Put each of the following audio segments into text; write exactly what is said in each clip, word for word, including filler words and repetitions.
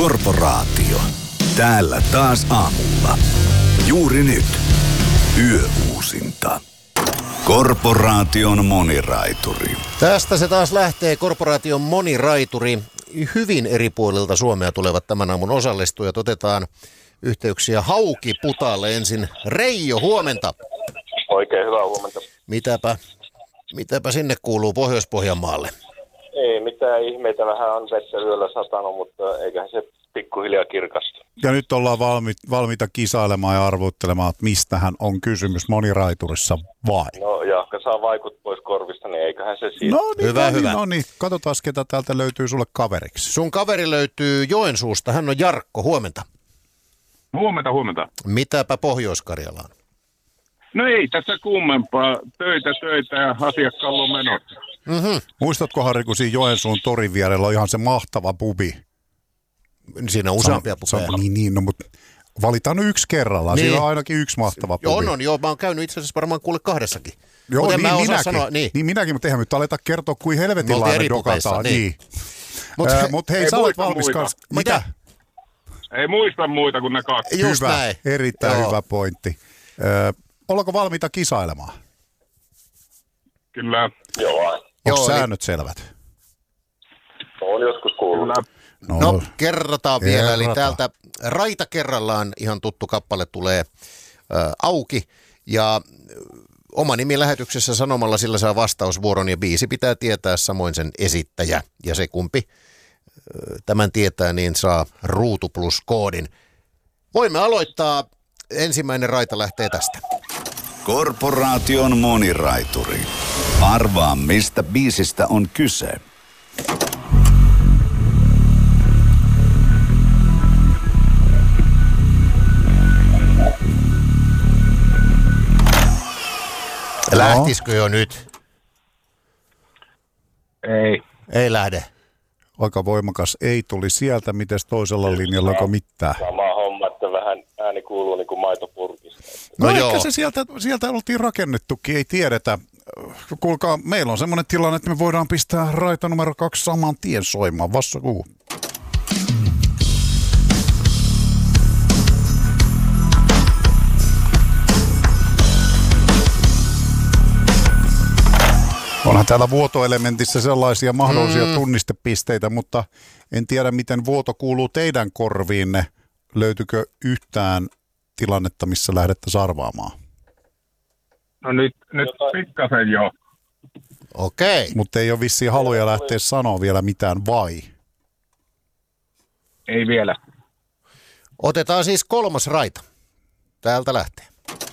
Korporaatio. Täällä taas aamulla. Juuri nyt. Yöuusinta. Korporaation moniraituri. Tästä se taas lähtee, Korporaation moniraituri. Hyvin eri puolilta Suomea tulevat tämän aamun osallistujat. Otetaan yhteyksiä Haukiputaalle ensin. Reijo, huomenta. Oikein hyvää huomenta. Mitäpä, mitäpä sinne kuuluu Pohjois-Pohjanmaalle? Ei mitään ihmeitä, vähän on vettä yöllä satanut, mutta eiköhän se pikkuhiljaa kirkastu. Ja nyt ollaan valmi, valmiita kisailemaan ja arvottelemaan, että mistähän on kysymys moniraiturissa vai? No jahka saa vaikut pois korvista, niin eiköhän se siitä. No niin, Hyvä, no niin, hyvä. no niin. Katsotaan, ketä täältä löytyy sulle kaveriksi. Sun kaveri löytyy Joensuusta, hän on Jarkko, huomenta. Huomenta, huomenta. Mitäpä Pohjois-Karjalaan? No ei tässä kummempaa. Töitä, töitä ja asiakkaalla on menossa. Mm-hmm. Muistatko, Harri, kun siinä Joensuun torin vierellä on ihan se mahtava pubi? Siinä on useampia Se on- pubeja. Niin, niin, no, mutta valitaan nyt yksi kerrallaan. Niin. Siinä on ainakin yksi mahtava pubi. On, on, joo, mä oon käynyt itse asiassa varmaan kuule kahdessakin. Joo, Mut en niin, mä osaa minäkin. sanoa, niin. niin minäkin, mutta eihän nyt aleta kertoa, kuin Me helvetin oltiin eri lailla pubeissa, dokataan. niin. Niin. Mut, Äh, Mutta hei, Ei sä olet muista valmis muita. kanssa. Mitä? Ei muista muita kuin ne kaksi. Just hyvä, näin. erittäin Joo. hyvä pointti. Ö, ollaanko valmiita kisailemaan? Kyllä, Joo, Onko Joo, eli- säännöt selvät? on joskus kuullut. kyllä. No, kerrataan vielä. Eli kerrataan. täältä Raita kerrallaan ihan tuttu kappale tulee ö, auki. Ja ö, oma nimi lähetyksessä sanomalla sillä saa vastausvuoron ja biisi pitää tietää samoin sen esittäjä. Ja se kumpi ö, tämän tietää, niin saa Ruutu Plus koodin. Voimme aloittaa. Ensimmäinen Raita lähtee tästä. Korporaation moniraituri. Arvaa, mistä biisistä on kyse. Lähtisikö jo nyt? Ei. Ei lähde. Aika voimakas ei tuli sieltä, mites toisella linjalla, onko mitään? Sama homma, että vähän ääni kuuluu niin kuin maitopurkista. No, No no joo. ehkä se sieltä, sieltä oltiin rakennettukin, ei tiedetä. Kuulkaa, meillä on semmoinen tilanne, että me voidaan pistää Raita numero kaksi saman tien soimaan. Vassa kuu. Onhan täällä vuotoelementissä sellaisia mahdollisia mm. tunnistepisteitä, mutta en tiedä, miten vuoto kuuluu teidän korviinne. Löytyykö yhtään tilannetta, missä lähdette sarvaamaan? No nyt, nyt pikkasen jo. Okei. Mutta ei ole vissiin haluja lähteä sanoa vielä mitään, vai? Ei vielä. Otetaan siis kolmas Raita. Täältä lähtee.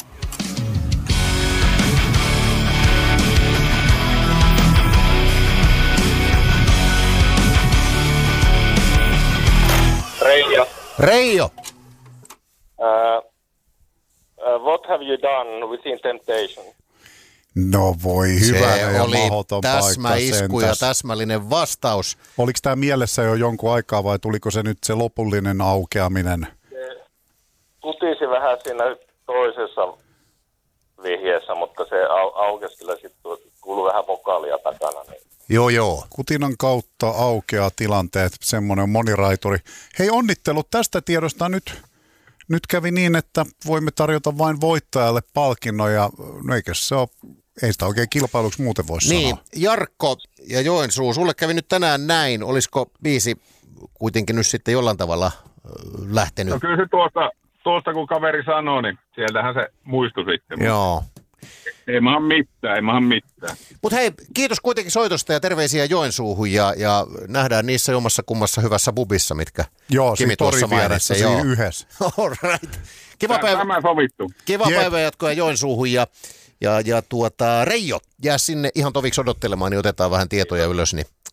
Reijo, Reijo. uh, uh, what have you done within temptation? No voi hyvä Se ja oli mahdoton paikka täsmäisku ja sentäs. täsmällinen vastaus. Oliko tämä mielessä jo jonkun aikaa vai tuliko se nyt se lopullinen aukeaminen? Kutisi vähän siinä toisessa vihjeessä, mutta se au- aukesi kyllä sitten, kuului vähän vokaalia takana. Niin. Joo, joo. Kutinan kautta aukeaa tilanteet, semmoinen moniraituri. Hei, onnittelut tästä tiedosta nyt. Nyt kävi niin, että voimme tarjota vain voittajalle palkinnon ja no eikä se ole, ei sitä oikein kilpailuksi muuten voi Niin, sanoa. Jarkko ja Joensuu, sulle kävi nyt tänään näin. Olisiko biisi kuitenkin nyt sitten jollain tavalla ö, lähtenyt? No kyllä se tuosta, tuosta kun kaveri sanoi, niin sieltähän se muistui sitten. Joo. Ei mahan mitään, ei mahan mitään. Mutta hei, kiitos kuitenkin soitosta ja terveisiä Joensuuhun ja, ja nähdään niissä jommassa kummassa hyvässä bubissa, mitkä Joo, Kimi siinä tuossa torin vieressä, mainitsi. siinä yhdessä. All right. Kiva päivä, Tämä sovittu. kiva Jep. päivä jatkoa Joensuuhun ja, ja, ja tuota, Reijo, jää sinne ihan toviksi odottelemaan, niin otetaan vähän tietoja ylös, niin